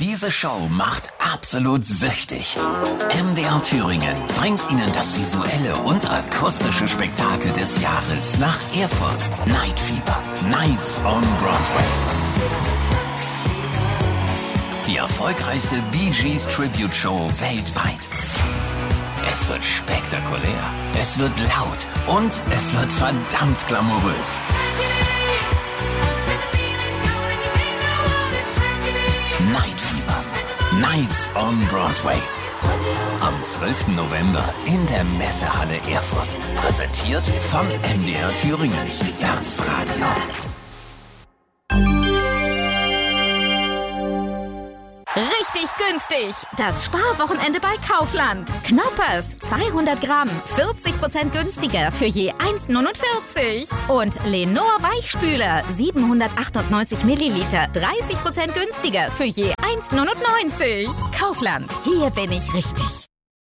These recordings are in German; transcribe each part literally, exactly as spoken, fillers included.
Diese Show macht absolut süchtig. M D R Thüringen bringt Ihnen das visuelle und akustische Spektakel des Jahres nach Erfurt. Night Fever. Nights on Broadway. Die erfolgreichste Bee Gees Tribute Show weltweit. Es wird spektakulär, es wird laut und es wird verdammt glamourös. Night Fever. Nights on Broadway. Am zwölften November in der Messehalle Erfurt. Präsentiert von M D R Thüringen. Das Radio. Richtig günstig. Das Sparwochenende bei Kaufland. Knoppers zweihundert Gramm, vierzig Prozent günstiger für je eins Komma neunundvierzig. Und Lenor Weichspüler, siebenhundertachtundneunzig Milliliter, dreißig Prozent günstiger für je eins Komma neunundneunzig. Kaufland, hier bin ich richtig.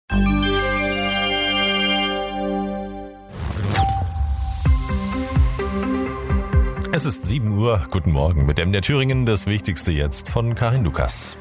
Es ist sieben Uhr. Guten Morgen mit M D R Thüringen. Das Wichtigste jetzt von Karin Lukas.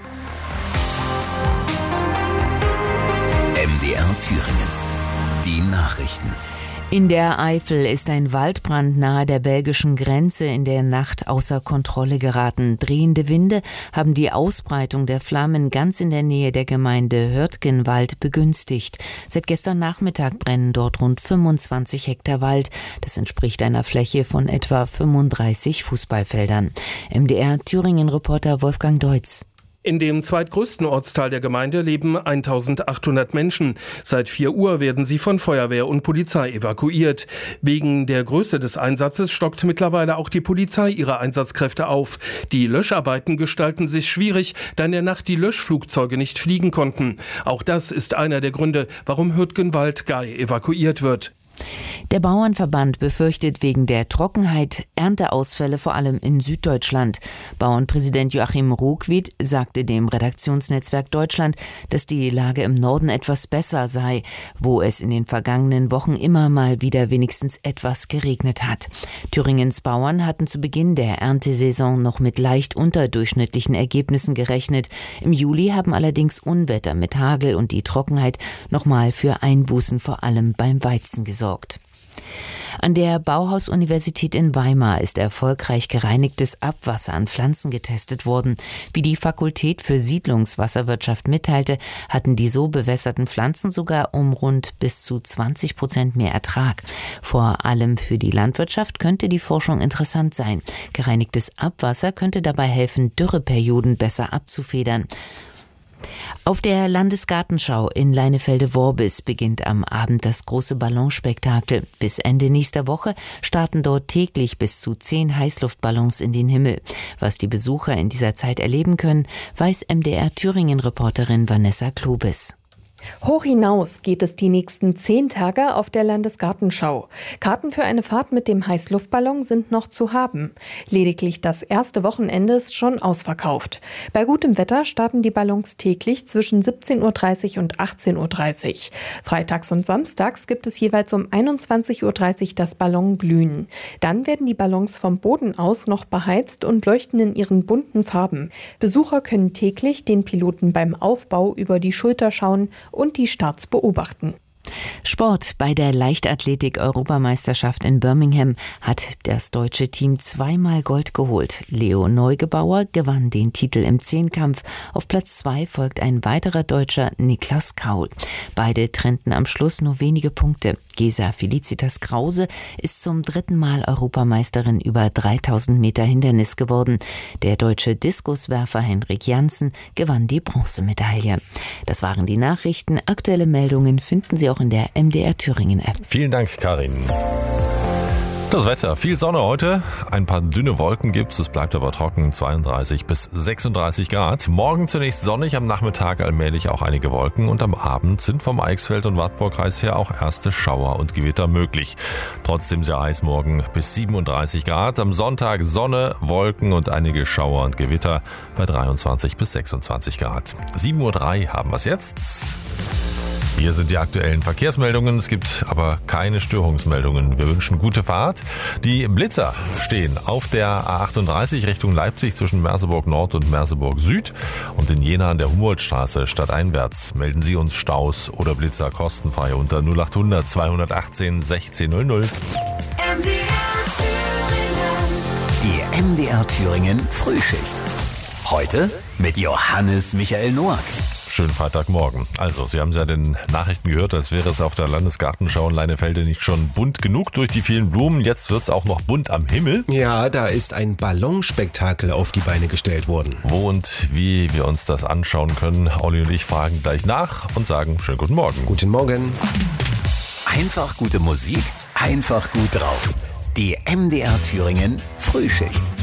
M D R Thüringen. Die Nachrichten. In der Eifel ist ein Waldbrand nahe der belgischen Grenze in der Nacht außer Kontrolle geraten. Drehende Winde haben die Ausbreitung der Flammen ganz in der Nähe der Gemeinde Hörtgenwald begünstigt. Seit gestern Nachmittag brennen dort rund fünfundzwanzig Hektar Wald. Das entspricht einer Fläche von etwa fünfunddreißig Fußballfeldern. M D R Thüringen-Reporter Wolfgang Deutz. In dem zweitgrößten Ortsteil der Gemeinde leben eintausendachthundert Menschen. Seit vier Uhr werden sie von Feuerwehr und Polizei evakuiert. Wegen der Größe des Einsatzes stockt mittlerweile auch die Polizei ihre Einsatzkräfte auf. Die Löscharbeiten gestalten sich schwierig, da in der Nacht die Löschflugzeuge nicht fliegen konnten. Auch das ist einer der Gründe, warum Hürtgenwald-Gay evakuiert wird. Der Bauernverband befürchtet wegen der Trockenheit Ernteausfälle vor allem in Süddeutschland. Bauernpräsident Joachim Ruckwied sagte dem Redaktionsnetzwerk Deutschland, dass die Lage im Norden etwas besser sei, wo es in den vergangenen Wochen immer mal wieder wenigstens etwas geregnet hat. Thüringens Bauern hatten zu Beginn der Erntesaison noch mit leicht unterdurchschnittlichen Ergebnissen gerechnet. Im Juli haben allerdings Unwetter mit Hagel und die Trockenheit nochmal für Einbußen vor allem beim Weizen gesorgt. An der Bauhaus-Universität in Weimar ist erfolgreich gereinigtes Abwasser an Pflanzen getestet worden. Wie die Fakultät für Siedlungswasserwirtschaft mitteilte, hatten die so bewässerten Pflanzen sogar um rund bis zu zwanzig Prozent mehr Ertrag. Vor allem für die Landwirtschaft könnte die Forschung interessant sein. Gereinigtes Abwasser könnte dabei helfen, Dürreperioden besser abzufedern. Auf der Landesgartenschau in Leinefelde-Worbis beginnt am Abend das große Ballonspektakel. Bis Ende nächster Woche starten dort täglich bis zu zehn Heißluftballons in den Himmel. Was die Besucher in dieser Zeit erleben können, weiß M D R Thüringen-Reporterin Vanessa Klobis. Hoch hinaus geht es die nächsten zehn Tage auf der Landesgartenschau. Karten für eine Fahrt mit dem Heißluftballon sind noch zu haben. Lediglich das erste Wochenende ist schon ausverkauft. Bei gutem Wetter starten die Ballons täglich zwischen siebzehn Uhr dreißig und achtzehn Uhr dreißig. Freitags und samstags gibt es jeweils um einundzwanzig Uhr dreißig das Ballonglühen. Dann werden die Ballons vom Boden aus noch beheizt und leuchten in ihren bunten Farben. Besucher können täglich den Piloten beim Aufbau über die Schulter schauen und die Starts beobachten. Sport. Bei der Leichtathletik-Europameisterschaft in Birmingham hat das deutsche Team zweimal Gold geholt. Leo Neugebauer gewann den Titel im Zehnkampf. Auf Platz zwei folgt ein weiterer Deutscher, Niklas Kaul. Beide trennten am Schluss nur wenige Punkte. Gesa Felicitas Krause ist zum dritten Mal Europameisterin über dreitausend Meter Hindernis geworden. Der deutsche Diskuswerfer Henrik Janssen gewann die Bronzemedaille. Das waren die Nachrichten. Aktuelle Meldungen finden Sie auch in der M D R Thüringen App. Vielen Dank, Karin. Das Wetter, viel Sonne heute, ein paar dünne Wolken gibt's, es bleibt aber trocken, zweiunddreißig bis sechsunddreißig Grad. Morgen zunächst sonnig, am Nachmittag allmählich auch einige Wolken und am Abend sind vom Eichsfeld- und Wartburgkreis her auch erste Schauer und Gewitter möglich. Trotzdem sehr heiß morgen bis siebenunddreißig Grad, am Sonntag Sonne, Wolken und einige Schauer und Gewitter bei dreiundzwanzig bis sechsundzwanzig Grad. sieben Uhr drei haben wir's jetzt. Hier sind die aktuellen Verkehrsmeldungen. Es gibt aber keine Störungsmeldungen. Wir wünschen gute Fahrt. Die Blitzer stehen auf der A achtunddreißig Richtung Leipzig zwischen Merseburg Nord und Merseburg Süd. Und in Jena an der Humboldtstraße stadteinwärts melden Sie uns Staus oder Blitzer kostenfrei unter null acht hundert zweihundertachtzehn sechzehn null null. Die M D R Thüringen Frühschicht. Heute mit Johannes Michael Noack. Schönen Freitagmorgen. Also, Sie haben es ja in den Nachrichten gehört, als wäre es auf der Landesgartenschau in Leinefelde nicht schon bunt genug durch die vielen Blumen. Jetzt wird es auch noch bunt am Himmel. Ja, da ist ein Ballonspektakel auf die Beine gestellt worden. Wo und wie wir uns das anschauen können, Olli und ich fragen gleich nach und sagen schönen guten Morgen. Guten Morgen. Einfach gute Musik, einfach gut drauf. Die M D R Thüringen Frühschicht.